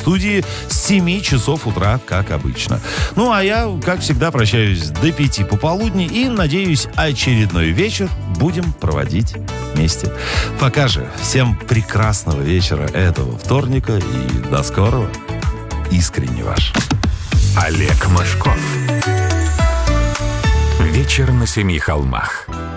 студии с 7 часов утра, как обычно. Ну, а я, как всегда, прощаюсь до 5 пополудни и, надеюсь, очередной вечер будем проводить вместе. Пока же. Всем прекрасного вечера этого вторника и до скорого. Искренне ваш. Олег Мошков. Вечер на 7 холмах.